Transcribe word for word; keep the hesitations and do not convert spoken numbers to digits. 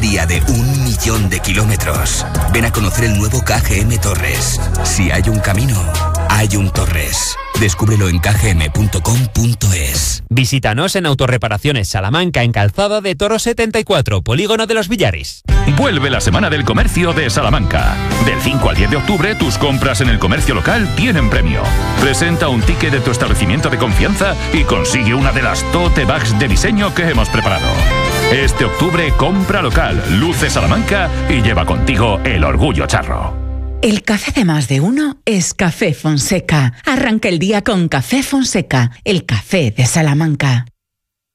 batería de un millón de kilómetros. Ven a conocer el nuevo K G M Torres. Si hay un camino, hay un Torres. Descúbrelo en k g m punto com punto es. Visítanos en Autorreparaciones Salamanca, en Calzada de Toro setenta y cuatro, Polígono de los Villaris. Vuelve la Semana del Comercio de Salamanca. Del cinco al diez de octubre, tus compras en el comercio local tienen premio. Presenta un ticket de tu establecimiento de confianza y consigue una de las tote bags de diseño que hemos preparado. Este octubre, compra local, luce Salamanca y lleva contigo el orgullo charro. El café de más de uno es Café Fonseca. Arranca el día con Café Fonseca, el café de Salamanca.